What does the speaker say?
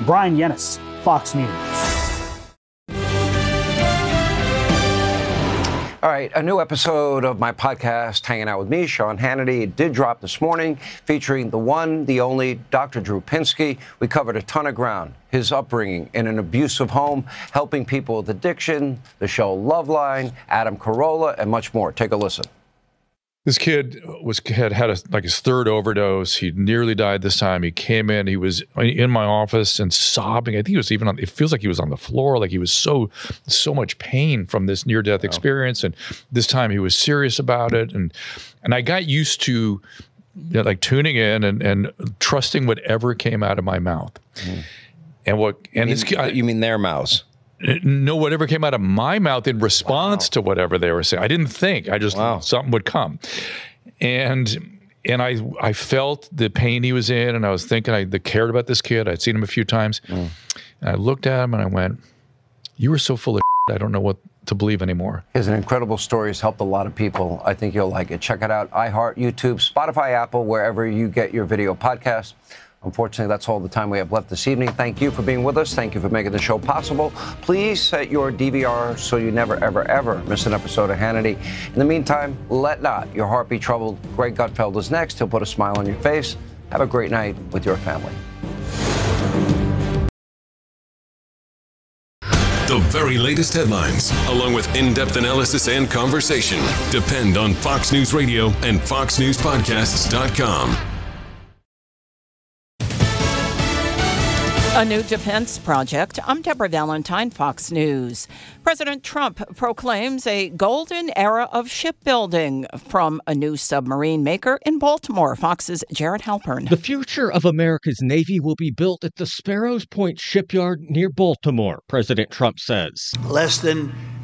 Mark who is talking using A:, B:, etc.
A: Brian Yennis, Fox News.
B: All right, a new episode of my podcast, Hanging Out with Me, Sean Hannity. It did drop this morning, featuring the one, the only Dr. Drew Pinsky. We covered a ton of ground. His upbringing in an abusive home, helping people with addiction, the show Loveline, Adam Carolla, and much more. Take a listen.
C: This kid had his third overdose. He nearly died this time. He came in. He was in my office and sobbing. I think he was even it feels like he was on the floor. Like he was so much pain from this near-death experience. And this time he was serious about it. And I got used to tuning in and trusting whatever came out of my mouth.
D: Mm. You mean their mouths?
C: No, whatever came out of my mouth in response to whatever they were saying. I didn't think. I just something would come, and I felt the pain he was in, and I was thinking I cared about this kid. I'd seen him a few times, and I looked at him and I went, "You were so full of shit, I don't know what to believe anymore."
B: His incredible story has helped a lot of people. I think you'll like it. Check it out: iHeart, YouTube, Spotify, Apple, wherever you get your video podcasts. Unfortunately, that's all the time we have left this evening. Thank you for being with us. Thank you for making the show possible. Please set your DVR so you never, ever, ever miss an episode of Hannity. In the meantime, let not your heart be troubled. Greg Gutfeld is next. He'll put a smile on your face. Have a great night with your family.
E: The very latest headlines, along with in-depth analysis and conversation, depend on Fox News Radio and FoxNewsPodcasts.com.
F: A new defense project. I'm Deborah Valentine, Fox News. President Trump proclaims a golden era of shipbuilding from a new submarine maker in Baltimore. Fox's Jared Halpern.
G: The future of America's Navy will be built at the Sparrows Point shipyard near Baltimore, President Trump says.
H: Less than